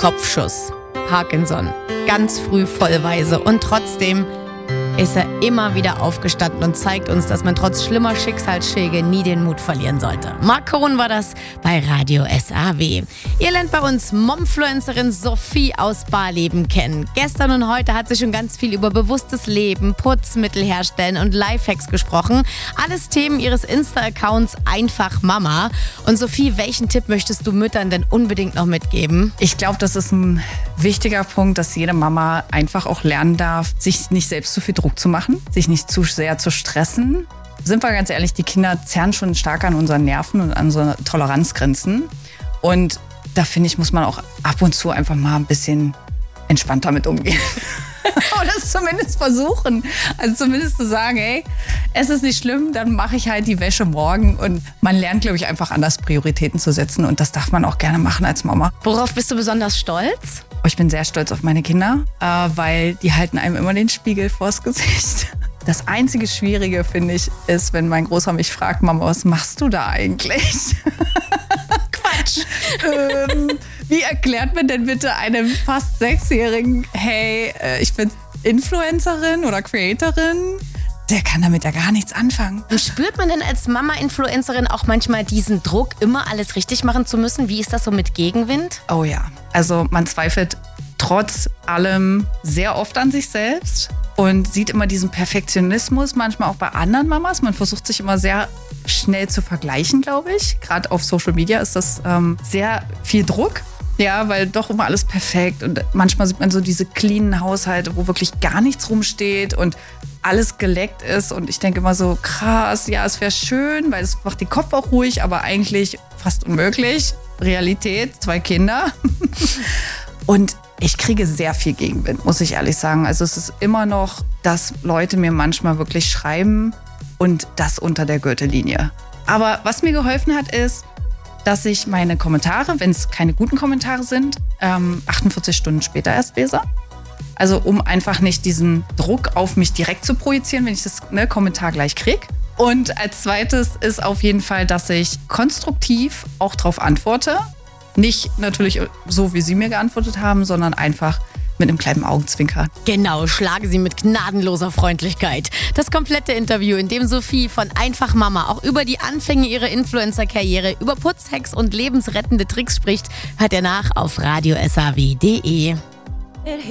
Kopfschuss, Parkinson, ganz früh vollweise und trotzdem ist er immer wieder aufgestanden und zeigt uns, dass man trotz schlimmer Schicksalsschläge nie den Mut verlieren sollte. Marc Cohn war das bei Radio SAW. Ihr lernt bei uns Momfluencerin Sophie aus Barleben kennen. Gestern und heute hat sie schon ganz viel über bewusstes Leben, Putzmittel herstellen und Lifehacks gesprochen. Alles Themen ihres Insta-Accounts Einfach Mama. Und Sophie, welchen Tipp möchtest du Müttern denn unbedingt noch mitgeben? Ich glaube, das ist ein wichtiger Punkt, dass jede Mama einfach auch lernen darf, sich nicht selbst zu viel Druck zu machen, sich nicht zu sehr zu stressen. Sind wir ganz ehrlich, die Kinder zerren schon stark an unseren Nerven und an unsere Toleranzgrenzen. Und da finde ich, muss man auch ab und zu einfach mal ein bisschen entspannter mit umgehen. Oder es zumindest versuchen. Also zumindest zu sagen, hey, es ist nicht schlimm, dann mache ich halt die Wäsche morgen. Und man lernt, glaube ich, einfach anders Prioritäten zu setzen. Und das darf man auch gerne machen als Mama. Worauf bist du besonders stolz? Ich bin sehr stolz auf meine Kinder, weil die halten einem immer den Spiegel vors Gesicht. Das einzige Schwierige, finde ich, ist, wenn mein Großer mich fragt, Mama, was machst du da eigentlich? Quatsch. Wie erklärt man denn bitte einem fast 6-Jährigen, hey, ich bin Influencerin oder Creatorin? Der kann damit ja gar nichts anfangen. Spürt man denn als Mama-Influencerin auch manchmal diesen Druck, immer alles richtig machen zu müssen? Wie ist das so mit Gegenwind? Oh ja, also man zweifelt trotz allem sehr oft an sich selbst und sieht immer diesen Perfektionismus, manchmal auch bei anderen Mamas. Man versucht sich immer sehr schnell zu vergleichen, glaube ich. Gerade auf Social Media ist das sehr viel Druck. Ja, weil doch immer alles perfekt und manchmal sieht man so diese cleanen Haushalte, wo wirklich gar nichts rumsteht und alles geleckt ist und ich denke immer so, krass, ja, es wäre schön, weil es macht den Kopf auch ruhig, aber eigentlich fast unmöglich. Realität, 2 Kinder. Und ich kriege sehr viel Gegenwind, muss ich ehrlich sagen. Also es ist immer noch, dass Leute mir manchmal wirklich schreiben und das unter der Gürtellinie. Aber was mir geholfen hat, ist, dass ich meine Kommentare, wenn es keine guten Kommentare sind, 48 Stunden später erst lese. Also um einfach nicht diesen Druck auf mich direkt zu projizieren, wenn ich das Kommentar gleich kriege. Und als zweites ist auf jeden Fall, dass ich konstruktiv auch darauf antworte. Nicht natürlich so, wie Sie mir geantwortet haben, sondern einfach mit einem kleinen Augenzwinker. Genau, schlage sie mit gnadenloser Freundlichkeit. Das komplette Interview, in dem Sophie von Einfach Mama auch über die Anfänge ihrer Influencer-Karriere, über Putzhacks und lebensrettende Tricks spricht, hört ihr nach auf radiosaw.de.